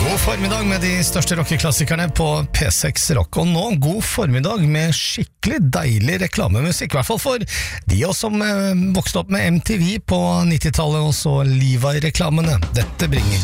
God formiddag med de største rockeklassikerne på P6 Rock. Og nå god formiddag med skikkelig deilig reklamemusikk, I hvert fall for de oss som vokste opp med MTV på 90-tallet og så Levi-reklamene. Dette bringer